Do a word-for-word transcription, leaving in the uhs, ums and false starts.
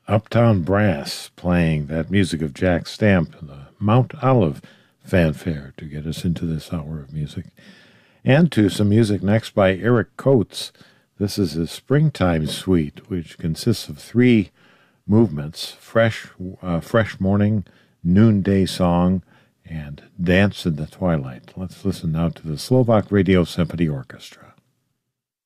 Uptown Brass playing that music of Jack Stamp, the Mount Olive fanfare, to get us into this hour of music. And to some music next by Eric Coates. This is his Springtime Suite, which consists of three movements: Fresh, uh, Fresh Morning, Noonday Song, and Dance in the Twilight. Let's listen now to the Slovak Radio Symphony Orchestra.